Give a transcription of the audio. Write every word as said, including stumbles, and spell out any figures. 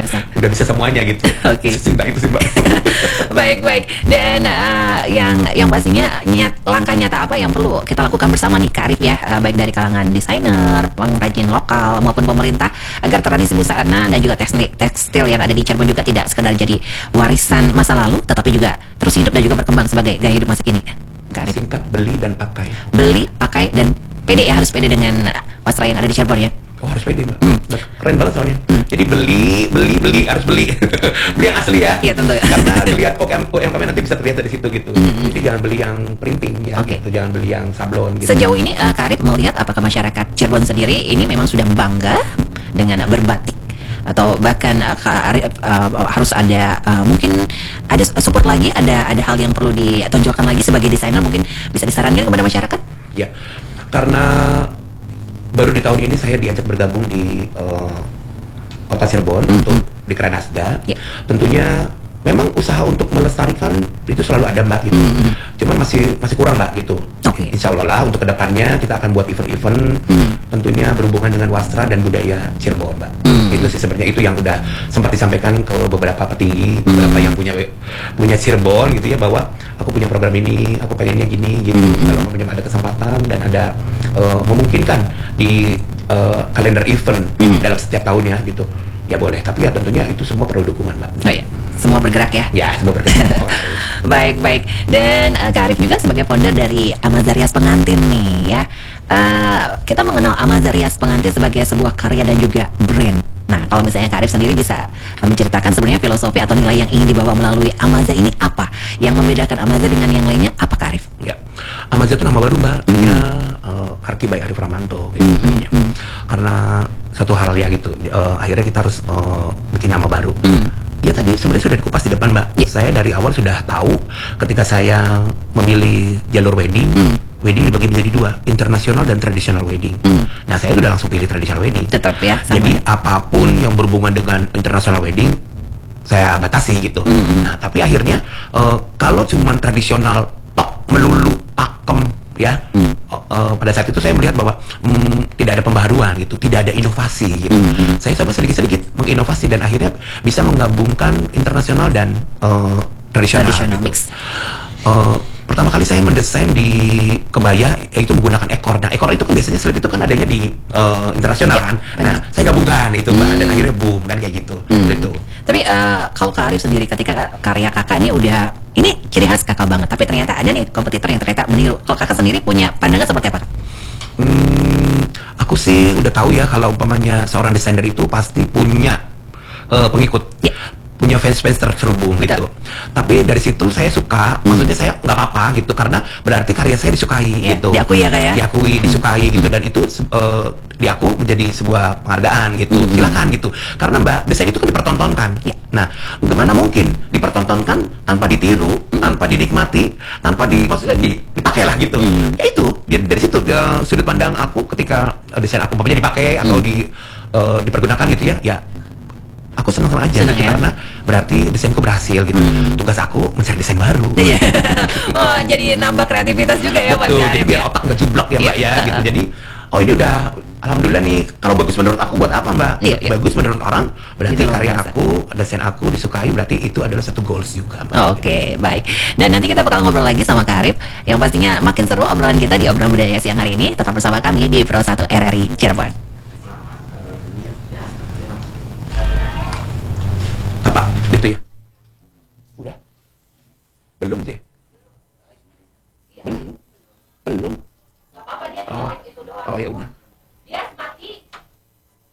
memasang. Udah bisa semuanya gitu. Oke. Cinta itu sih, Mbak. Baik, baik. Dan uh, yang yang pastinya nyat, langkah nyata apa yang perlu kita lakukan bersama nih Kak Arif ya, uh, baik dari kalangan desainer, pengrajin lokal maupun pemerintah, agar tradisi busana dan juga tekstil, tekstil yang ada di Cirebon juga tidak sekedar jadi warisan masa lalu, tetapi juga terus hidup dan juga berkembang sebagai gaya hidup masa kini. Kak Arif. Singkat, beli dan pakai. Beli, pakai, dan pede ya, harus pede dengan wastra yang ada di Cirebon ya. Oh, harus pede, Mbak. Hmm. Keren banget soalnya. Hmm. Jadi beli, beli, beli, harus beli. Beli yang asli ya. Iya, tentu. Karena dilihat U M K M nanti bisa terlihat dari situ gitu. Hmm. Jadi jangan beli yang printing ya. Oke. Gitu. Jangan beli yang sablon gitu. Sejauh ini uh, Kak Arif melihat apakah masyarakat Cirebon sendiri ini memang sudah bangga dengan berbatik, atau bahkan uh, Kak Arif uh, harus ada uh, mungkin ada support lagi, ada ada hal yang perlu ditonjolkan lagi sebagai desainer, mungkin bisa disarankan kepada masyarakat? Ya. Karena baru di tahun ini saya diajak bergabung di uh, Kota Cirebon mm -hmm. untuk di Kranasda. Yeah. Tentunya memang usaha untuk melestarikan itu selalu ada, Mbak gitu. Mm -hmm. Cuman masih masih kurang, Mbak gitu. Okay. Insya Allah lah untuk kedepannya kita akan buat event-event mm. tentunya berhubungan dengan wastra dan budaya Cirebon, Mbak. Mm. Itu sih sebenarnya itu yang udah sempat disampaikan ke beberapa petinggi, mm. beberapa yang punya punya Cirebon gitu ya, bahwa aku punya program ini, aku pengennya gini gitu. Mm. Kalau punya ada kesempatan dan ada uh, memungkinkan di uh, kalender event mm. dalam setiap tahunnya gitu, ya boleh. Tapi ya tentunya itu semua perlu dukungan, Mbak. Oh ya, semua bergerak ya? Ya, semua bergerak. Baik, baik. Dan uh, Kak Arif juga sebagai founder dari Amazarias Pengantin nih ya. Uh, kita mengenal Amazarias Pengantin sebagai sebuah karya dan juga brand. Nah, kalau misalnya Kak Arif sendiri bisa uh, menceritakan sebenarnya filosofi atau nilai yang ingin dibawa melalui Amaza ini apa? Yang membedakan Amaza dengan yang lainnya apa, Kak Arif? Ya, Amaza itu nama baru, Mbak. Punya uh, Arki by Arif Ramanto gitu. Mm -hmm. Karena satu hal ya gitu, uh, akhirnya kita harus uh, bikin nama baru. Mm. Ya tadi sebenarnya sudah dikupas di depan, Mbak. Ya. Saya dari awal sudah tahu ketika saya memilih jalur wedding, mm. wedding dibagi menjadi dua, internasional dan tradisional wedding. Mm. Nah, saya sudah langsung pilih tradisional wedding. Tetap ya. Sama. Jadi apapun yang berhubungan dengan internasional wedding saya batasi gitu. Mm. Nah, tapi akhirnya uh, kalau cuma tradisional tok melulu pakem ya. Mm. Uh, pada saat itu saya melihat bahwa mm, tidak ada pembaharuan gitu, tidak ada inovasi gitu. Mm-hmm. Saya coba sedikit-sedikit menginovasi dan akhirnya bisa menggabungkan internasional dan uh, tradisional. Tradisional mix. Uh, pertama kali saya mendesain di kebaya yaitu menggunakan ekor. Nah, ekor itu kan biasanya slip itu kan adanya di uh, internasional kan. Nah, saya gabungkan itu, Mbak, dan akhirnya boom dan kayak gitu. Hmm. Gitu. Tapi uh, kalau Kak Arif sendiri ketika karya kakak ini udah ini ciri khas kakak banget, tapi ternyata ada nih kompetitor yang ternyata meniru. Kalau kakak sendiri punya pandangan seperti apa? Hmm, aku sih udah tahu ya kalau umpamanya seorang desainer itu pasti punya uh, pengikut. Yeah. Punya fans-fans terselubung gitu. Tapi dari situ saya suka, hmm. maksudnya saya nggak apa-apa gitu, karena berarti karya saya disukai ya, gitu. Diakui ya, kayak diakui, disukai hmm. gitu, dan itu uh, diaku menjadi sebuah penghargaan gitu. Hmm. Silakan gitu. Karena Mbak, desain itu kan dipertontonkan. Ya. Nah, bagaimana mungkin dipertontonkan tanpa ditiru, hmm. tanpa dinikmati, tanpa di maksudnya dipakai lah gitu. Hmm. Ya itu, dari, dari situ ya, sudut pandang aku ketika uh, desain aku umpamanya dipakai atau hmm. di uh, dipergunakan gitu ya, ya aku senang-senang aja gitu, ya? Karena berarti desainku berhasil gitu. Hmm. Tugas aku mencari desain baru. Iya. Oh, jadi nambah kreativitas juga ya, Pak. Betul, jadi biar otak nggak jublok ya, Mbak ya, gitu. Jadi, oh ini udah, alhamdulillah nih, kalau bagus menurut aku buat apa, Mbak? Iya, iya. Bagus menurut orang, berarti itu karya aku, desain aku disukai, berarti itu adalah satu goals juga, Mbak. Oke, okay, baik. Dan nanti kita bakal ngobrol lagi sama Kak Arif, yang pastinya makin seru obrolan kita di obrolan budaya siang hari ini. Tetap bersama kami di Pro satu R R I Cirebon. Apa? Gitu ya? Udah? Belum sih? Belum? Belum? Oh, oh ya udah.